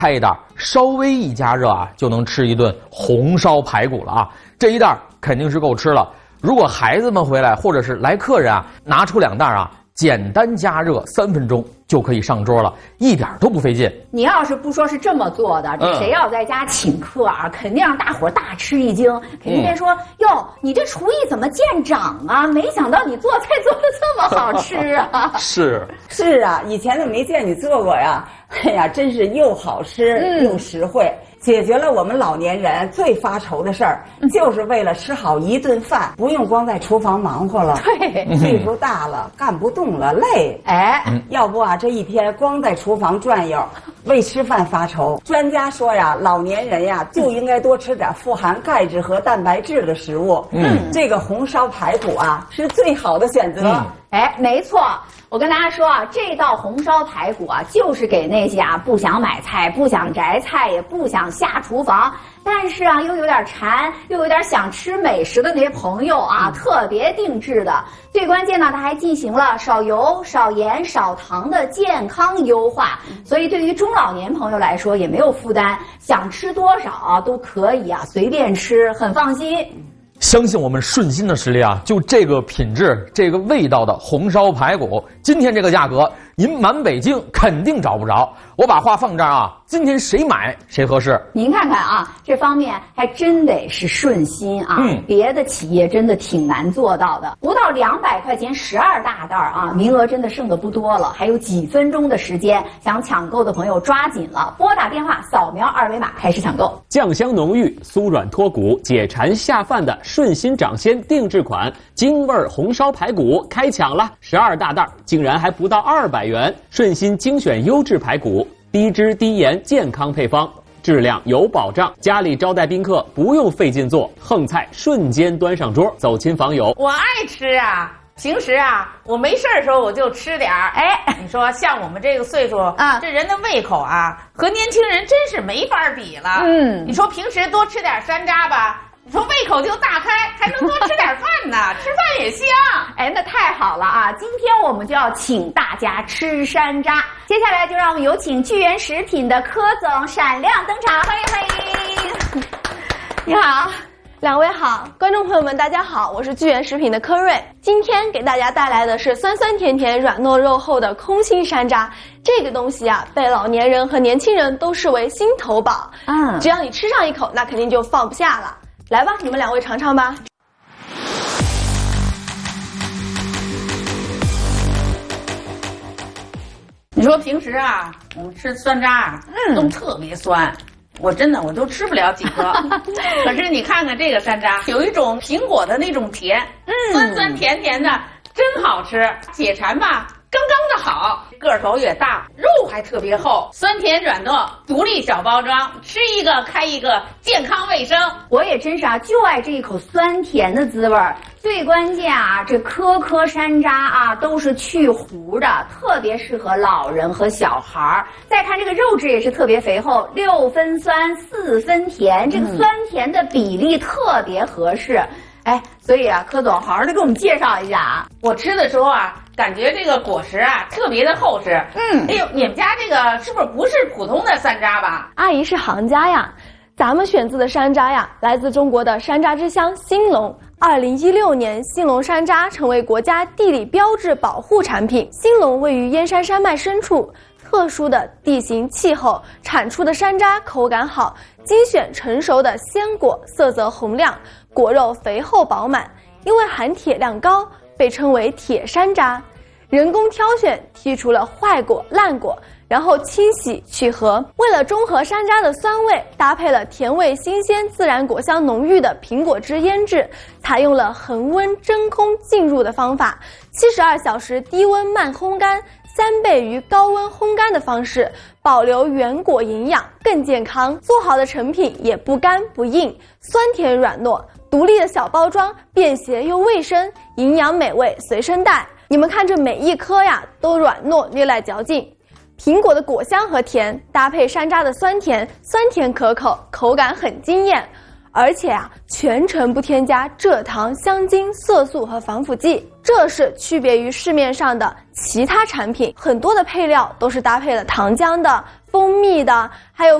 开一袋，稍微一加热啊，就能吃一顿红烧排骨了啊！这一袋肯定是够吃了。如果孩子们回来或者是来客人啊，拿出2袋啊，简单加热3分钟就可以上桌了，一点都不费劲。 你要是不说是这么做的，这谁要在家请客啊，肯定让大伙大吃一惊，肯定得说哟，你这厨艺怎么见长啊？没想到你做菜做得这么好吃啊！ 是啊，以前都没见你做过呀。哎呀，真是又好吃又实惠，解决了我们老年人最发愁的事儿，就是为了吃好一顿饭，不用光在厨房忙活了。 对， 岁数大了，干不动了，累。要不啊，这一天光在厨房转悠，为吃饭发愁。专家说呀，老年人呀就应该多吃点富含钙质和蛋白质的食物。这个红烧排骨啊是最好的选择。 没错。我跟大家说啊，这道红烧排骨啊，就是给那些啊不想买菜、不想摘菜、也不想下厨房，但是啊又有点馋、又有点想吃美食的那些朋友啊，特别定制的。最关键呢，它还进行了少油、少盐、少糖的健康优化，所以对于中老年朋友来说也没有负担，想吃多少啊都可以啊，随便吃，很放心。 相信我们顺心的实力啊，就这个品质、这个味道的红烧排骨，今天这个价格，您满北京肯定找不着。我把话放这儿啊，今天谁买谁合适。 您看看啊，这方面还真得是顺心啊，别的企业真的挺难做到的。不到200块钱12大袋啊，名额真的剩的不多了，还有几分钟的时间，想抢购的朋友抓紧了，拨打电话扫描2维码开始抢购。 酱香浓郁、酥软脱骨、解馋下饭的顺心掌鲜定制款京味红烧排骨开抢了，12大袋竟然还不到200元。顺心精选优质排骨，低脂低盐健康配方，质量有保障。家里招待宾客不用费劲做，横菜瞬间端上桌，走亲访友。 我爱吃啊，平时啊，我没事的时候我就吃点儿。你说像我们这个岁数啊，这人的胃口啊，和年轻人真是没法比了。你说平时多吃点山楂吧，你说胃口就大开，还能多吃点饭呢，吃饭也香。 那太好了啊！今天我们就要请大家吃山楂。接下来就让我们有请聚源食品的柯总闪亮登场，欢迎欢迎！ 你好。2位好，观众朋友们大家好，我是聚源食品的柯瑞。今天给大家带来的是酸酸甜甜、软糯肉厚的空心山楂。这个东西啊，被老年人和年轻人都视为心头宝。只要你吃上一口，那肯定就放不下了。来吧，你们2位尝尝吧。 你说平时啊，我们吃酸楂啊，都特别酸。我真的都吃不了几颗，可是你看看这个山楂，有一种苹果的那种甜，酸酸甜甜的，真好吃。解馋吧，刚刚的好，个头也大，肉还特别厚，酸甜软糯，独立小包装，吃一个开一个，健康卫生。 我也真是啊，就爱这一口酸甜的滋味儿。最关键啊，这颗颗山楂啊都是去核的，特别适合老人和小孩儿。再看这个肉质也是特别肥厚，6分酸4分甜，这个酸甜的比例特别合适。所以啊，柯总好好的给我们介绍一下啊。 我吃的时候啊，感觉这个果实啊特别的厚实。哎呦，你们家这个是不是普通的山楂吧？ 阿姨是行家呀。咱们选自的山楂呀，来自中国的山楂之乡兴隆。2016年，兴隆山楂成为国家地理标志保护产品。兴隆位于燕山山脉深处，特殊的地形气候，产出的山楂口感好，精选成熟的鲜果，色泽红亮，果肉肥厚饱满。因为含铁量高，被称为铁山楂。人工挑选，剔除了坏果、烂果，然后清洗去核。为了中和山楂的酸味，搭配了甜味新鲜、自然果香浓郁的苹果汁腌制，采用了恒温真空浸入的方法，72小时低温慢烘干，3倍于高温烘干的方式，保留原果营养，更健康。做好的成品也不干不硬，酸甜软糯，独立的小包装，便携又卫生，营养美味随身带。你们看这每一颗呀，都软糯略带嚼劲。苹果的果香和甜搭配山楂的酸甜，酸甜可口，口感很惊艳。 而且全程不添加蔗糖、香精、色素和防腐剂，这是区别于市面上的其他产品，很多的配料都是搭配了糖浆的、蜂蜜的，还有